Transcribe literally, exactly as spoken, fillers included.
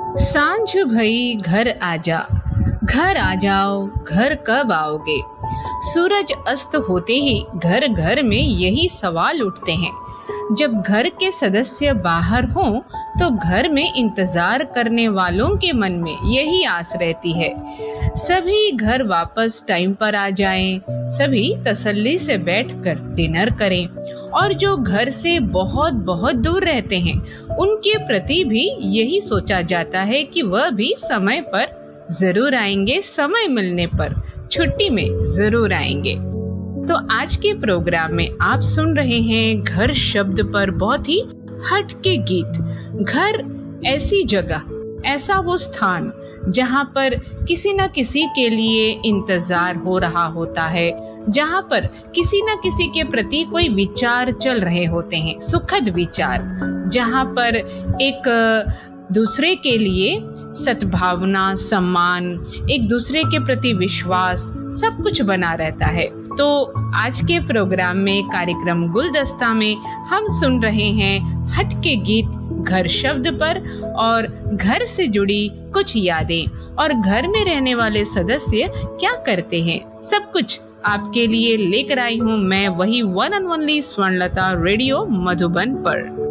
सांझ भई घर आजा, घर आ जाओ, घर कब आओगे। सूरज अस्त होते ही घर घर में यही सवाल उठते हैं। जब घर के सदस्य बाहर हों तो घर में इंतजार करने वालों के मन में यही आस रहती है, सभी घर वापस टाइम पर आ जाएं, सभी तसल्ली से बैठकर डिनर करें। और जो घर से बहुत बहुत दूर रहते हैं उनके प्रति भी यही सोचा जाता है कि वह भी समय पर जरूर आएंगे, समय मिलने पर छुट्टी में जरूर आएंगे। तो आज के प्रोग्राम में आप सुन रहे हैं घर शब्द पर बहुत ही हट के गीत। घर ऐसी जगह, ऐसा वो स्थान जहां पर किसी न किसी के लिए इंतजार हो रहा होता है, जहां पर किसी न किसी के प्रति कोई विचार चल रहे होते हैं, सुखद विचार, जहां पर एक दूसरे के लिए सद्भावना, सम्मान, एक दूसरे के प्रति विश्वास, सब कुछ बना रहता है। तो आज के प्रोग्राम में, कार्यक्रम गुलदस्ता में हम सुन रहे हैं हट के गीत घर शब्द पर, और घर से जुड़ी कुछ यादें और घर में रहने वाले सदस्य क्या करते हैं, सब कुछ आपके लिए लेकर आई हूँ मैं, वही one and only Swarnlata radio Madhuban पर।